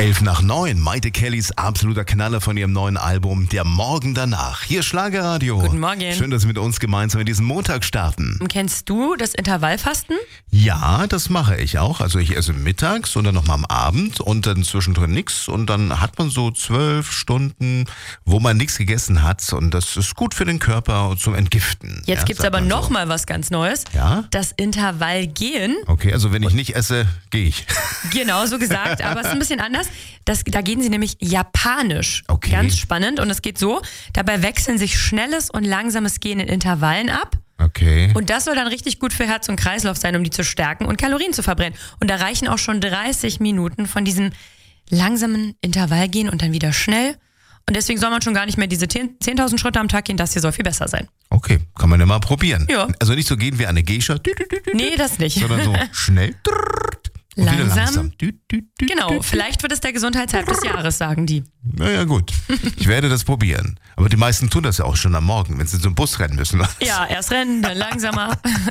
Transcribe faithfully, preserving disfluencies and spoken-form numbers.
Elf nach neun, Maite Kellys absoluter Knaller von ihrem neuen Album Der Morgen danach. Hier Schlagerradio. Guten Morgen. Schön, dass Sie mit uns gemeinsam in diesen Montag starten. Kennst du das Intervallfasten? Ja, das mache ich auch. Also ich esse mittags und dann nochmal am Abend und dann zwischendrin nichts. Und dann hat man so zwölf Stunden, wo man nichts gegessen hat. Und das ist gut für den Körper zum Entgiften. Jetzt ja, gibt's aber so. noch mal was ganz Neues. Ja? Das Intervallgehen. Okay, also wenn ich nicht esse, gehe ich. Genau, so gesagt, aber es ist ein bisschen anders. Das, da gehen sie nämlich japanisch. Okay. Ganz spannend. Und es geht so, dabei wechseln sich schnelles und langsames Gehen in Intervallen ab. Okay. Und das soll dann richtig gut für Herz und Kreislauf sein, um die zu stärken und Kalorien zu verbrennen. Und da reichen auch schon dreißig Minuten von diesem langsamen Intervallgehen und dann wieder schnell. Und deswegen soll man schon gar nicht mehr diese zehntausend Schritte am Tag gehen. Das hier soll viel besser sein. Okay, kann man ja mal probieren. Ja. Also nicht so gehen wie eine Geisha. Nee, das nicht. Sondern so schnell. Und wieder Langsam. langsam. Dü, dü, dü, Genau, dü, dü. vielleicht wird es der Gesundheitshype des Jahres, sagen die. Naja, gut. Ich werde das probieren. Aber die meisten tun das ja auch schon am Morgen, wenn sie zum Bus rennen müssen. Ja, erst rennen, dann langsamer.